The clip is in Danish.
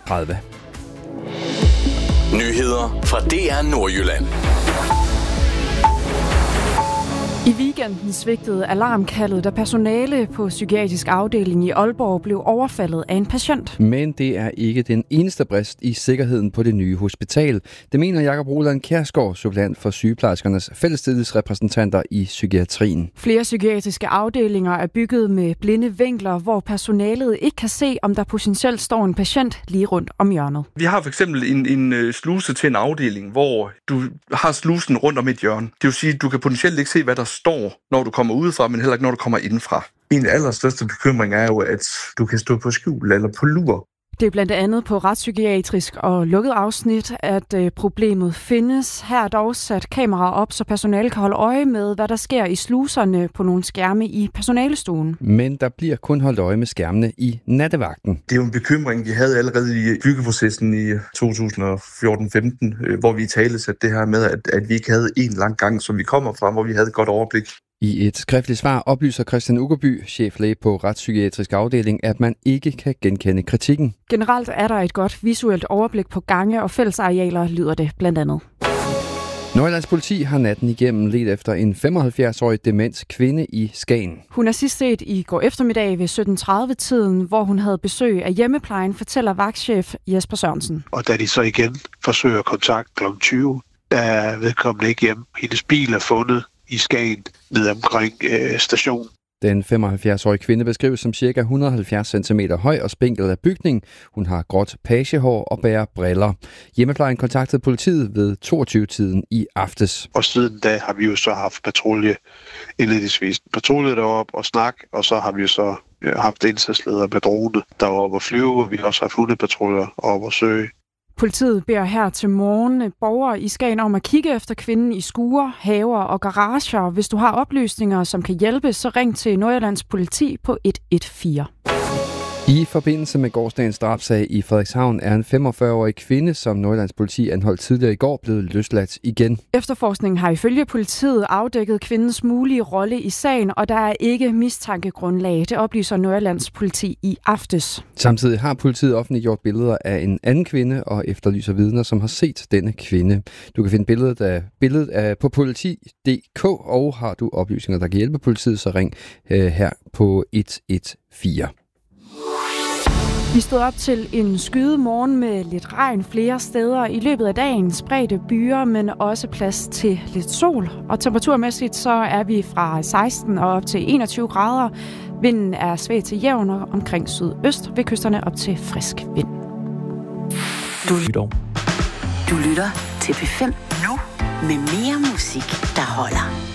30. Nyheder fra DR Nordjylland. I weekenden svigtede alarmkaldet, da personale på psykiatrisk afdeling i Aalborg blev overfaldet af en patient. Men det er ikke den eneste brist i sikkerheden på det nye hospital. Det mener Jakob Roland Kjærsgaard, suppleant for sygeplejerskernes fællestillidsrepræsentanter i psykiatrien. Flere psykiatriske afdelinger er bygget med blinde vinkler, hvor personalet ikke kan se, om der potentielt står en patient lige rundt om hjørnet. Vi har for eksempel en sluse til en afdeling, hvor du har slusen rundt om et hjørne. Det vil sige, at du kan potentielt ikke se, hvad der står, når du kommer udefra, men heller ikke, når du kommer indenfra. En allerstørste bekymring er jo, at du kan stå på skjul eller på lur. Det er blandt andet på retspsykiatrisk og lukket afsnit, at problemet findes. Her er dog sat kameraer op, så personale kan holde øje med, hvad der sker i sluserne på nogle skærme i personalestuen. Men der bliver kun holdt øje med skærmene i nattevagten. Det er jo en bekymring, vi havde allerede i byggeprocessen i 2014-15, hvor vi talesatte det her med, at vi ikke havde en lang gang, som vi kommer fra, hvor vi havde et godt overblik. I et skriftligt svar oplyser Christian Uggerby, cheflæge på retspsykiatrisk afdeling, at man ikke kan genkende kritikken. Generelt er der et godt visuelt overblik på gange og fællesarealer, lyder det blandt andet. Nordjyllands politi har natten igennem ledt efter en 75-årig demens kvinde i Skagen. Hun er sidst set i går eftermiddag ved 17:30-tiden, hvor hun havde besøg af hjemmeplejen, fortæller vagtchef Jesper Sørensen. Og da de så igen forsøger kontakt kl. 20, der er vedkommende ikke hjemme. Hendes bil er fundet i Skagen ned omkring stationen. Den 75-årige kvinde beskrives som ca. 170 cm høj og spinkel af bygning. Hun har gråt pagehår og bærer briller. Hjemmeplejen kontaktede politiet ved 22-tiden i aftes. Og siden da har vi jo så haft patrulje indledningsvis. Patrulje deroppe og snak, og så har vi jo så haft indsatsledere med drone, der var oppe at flyve, og vi har også haft hundepatruljer oppe at søge. Politiet beder her til morgen borgere i Skagen om at kigge efter kvinden i skuer, haver og garager. Hvis du har oplysninger, som kan hjælpe, så ring til Nordjyllands politi på 114. I forbindelse med gårsdagens drabsag i Frederikshavn er en 45-årig kvinde, som Nordjyllands politi anholdt tidligere i går, blevet løsladt igen. Efterforskningen har ifølge politiet afdækket kvindens mulige rolle i sagen, og der er ikke mistankegrundlag. Det oplyser Nordjyllands politi i aftes. Samtidig har politiet offentliggjort billeder af en anden kvinde og efterlyser vidner, som har set denne kvinde. Du kan finde billedet af på politi.dk, og har du oplysninger, der kan hjælpe politiet, så ring her på 114. Vi stod op til en skyet morgen med lidt regn flere steder i løbet af dagen, spredte byer, men også plads til lidt sol. Og temperaturmæssigt så er vi fra 16 og op til 21 grader. Vinden er svag til jævn og omkring sydøst, ved kysterne op til frisk vind. Du lytter til P5 nu med mere musik, der holder.